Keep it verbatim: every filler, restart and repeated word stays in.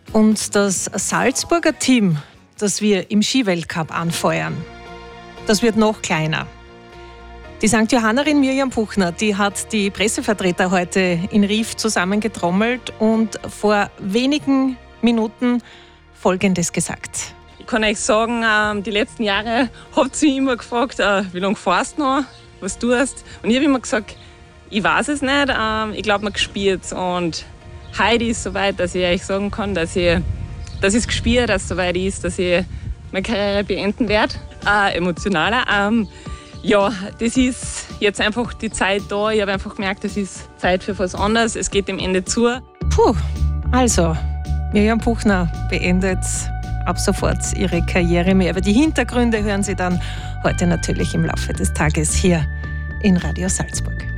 Und das Salzburger Team, das wir im Skiweltcup anfeuern, das wird noch kleiner. Die Sankt Johannerin Mirjam Puchner, die hat die Pressevertreter heute in Rief zusammengetrommelt und vor wenigen Minuten Folgendes gesagt. Ich kann euch sagen, die letzten Jahre habt ihr mich immer gefragt, wie lange fährst du noch, was tust. Und ich habe immer gesagt, ich weiß es nicht, ich glaube, man spürt es. Und heute ist es soweit, dass ich euch sagen kann, dass ich, dass ich es gespürt, dass es soweit ist, dass ich meine Karriere beenden werde. Äh, emotionaler. Ähm, ja, das ist jetzt einfach die Zeit da. Ich habe einfach gemerkt, es ist Zeit für was anderes. Es geht dem Ende zu. Puh, also, Mirjam Puchner beendet ab sofort ihre Karriere mehr. Aber die Hintergründe hören Sie dann heute natürlich im Laufe des Tages hier in Radio Salzburg.